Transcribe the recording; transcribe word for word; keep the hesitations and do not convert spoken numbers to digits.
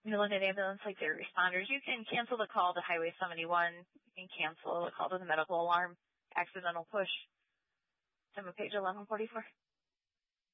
London Ambulance, like their responders, you can cancel the call to Highway seventy-one. You can cancel the call to the medical alarm, accidental push. Time of page eleven forty-four.